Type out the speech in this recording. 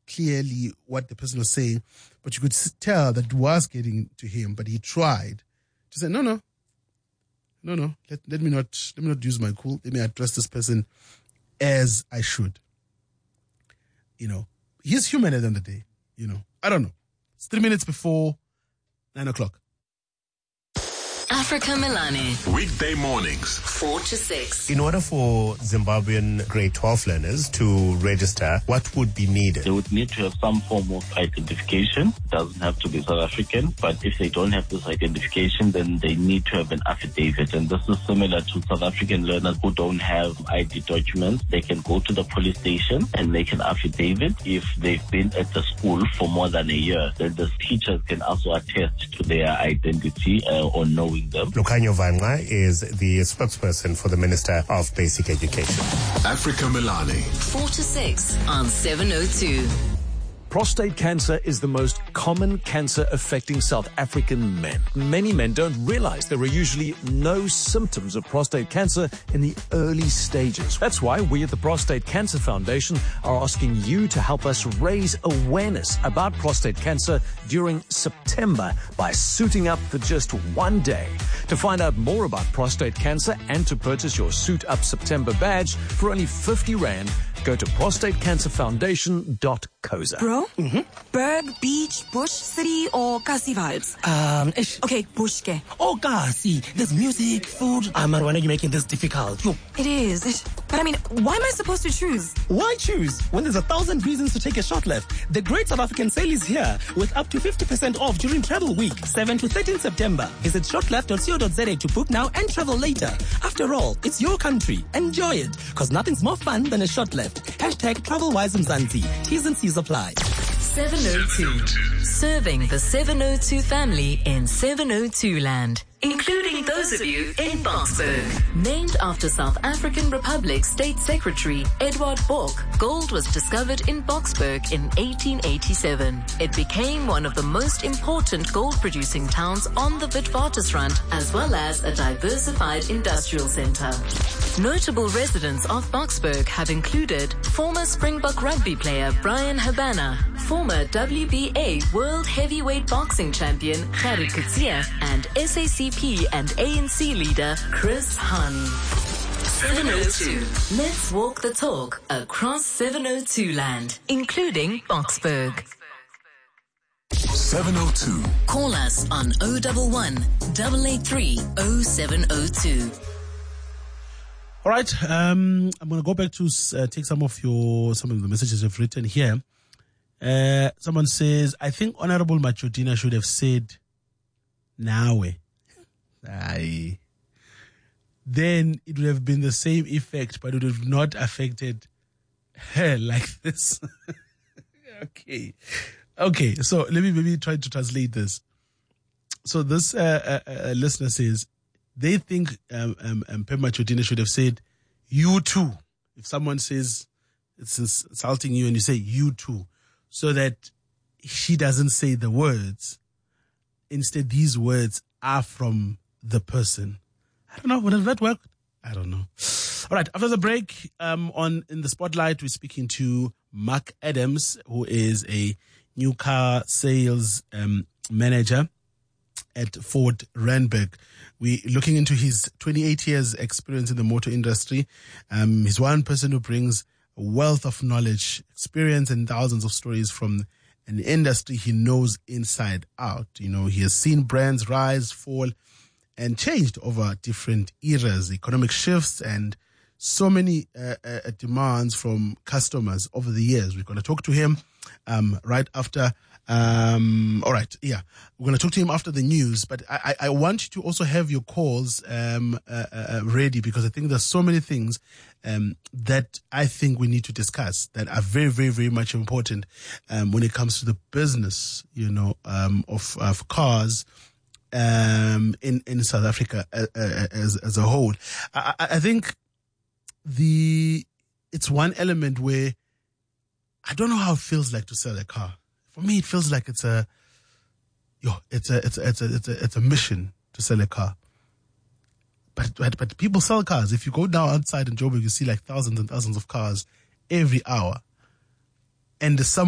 clearly what the person was saying, but you could tell that it was getting to him, but he tried to say, no, let me not use my cool. Let me address this person as I should. He's human at the end of the day. I don't know. It's 3 minutes before 9 o'clock. Africa Milani. Weekday mornings, 4 to 6. In order for Zimbabwean grade 12 learners to register, what would be needed? They would need to have some form of identification. It doesn't have to be South African, but if they don't have this identification, then they need to have an affidavit. And this is similar to South African learners who don't have ID documents. They can go to the police station and make an affidavit. If they've been at the school for more than a year, then the teachers can also attest to their identity or knowing them. Lucanio Vanga is the spokesperson for the Minister of Basic Education. Africa Milani. 4 to 6 on 702. Prostate cancer is the most common cancer affecting South African men. Many men don't realize there are usually no symptoms of prostate cancer in the early stages. That's why we at the Prostate Cancer Foundation are asking you to help us raise awareness about prostate cancer during September by suiting up for just one day. To find out more about prostate cancer and to purchase your Suit Up September badge for only 50 Rand, go to prostatecancerfoundation.coza. Bro? Berg, beach, bush, city, or Kasi vibes? Okay, bush ke. Oh, Kasi. There's music, food. Why are you making this difficult? Yo. It is. But why am I supposed to choose? Why choose when there's 1,000 reasons to take a short left? The Great South African Sale is here with up to 50% off during Travel Week, 7 to 13 September. Visit shortleft.co.za to book now and travel later. After all, it's your country. Enjoy it, because nothing's more fun than a short left. #TravelWiseMzansi. T's and C's apply. 702. Serving the 702 family in 702 land, including those of you in Boksburg. Named after South African Republic State Secretary Edward Bok, gold was discovered in Boksburg in 1887. It became one of the most important gold-producing towns on the Witwatersrand, as well as a diversified industrial center. Notable residents of Boksburg have included former Springbok rugby player Brian Habana, former WBA World Heavyweight Boxing Champion Gerrit Coetzee, and SACP and ANC leader Chris Hun. 702. Let's walk the talk across 702 land, including Boksburg. 702. Call us on 011 883 0702. All right, I'm going to go back to take some of the messages you've written here. Someone says, I think Honorable Machudina should have said, Nawe. Aye. Then it would have been the same effect, but it would have not affected her like this. Okay, so let me maybe try to translate this. So this listener says, they think Pema Chodina should have said, you too. If someone says it's insulting you and you say, you too, so that she doesn't say the words. Instead, these words are from the person. I don't know. Would that work? I don't know. All right. After the break, in the spotlight, we're speaking to Mark Adams, who is a new car sales manager at Ford Randburg. We're looking into his 28 years experience in the motor industry. He's one person who brings a wealth of knowledge, experience, and thousands of stories from an industry he knows inside out. He has seen brands rise, fall, and changed over different eras, economic shifts, and so many demands from customers over the years. We're going to talk to him right after. All right, yeah, we're going to talk to him after the news, but I want you to also have your calls ready, because I think there's so many things that I think we need to discuss that are very, very, very much important when it comes to the business, of cars in South Africa as a whole. I think it's one element where I don't know how it feels like to sell a car. For me, it feels like it's a mission to sell a car. But people sell cars. If you go down outside in Joburg, you see like thousands and thousands of cars every hour. And some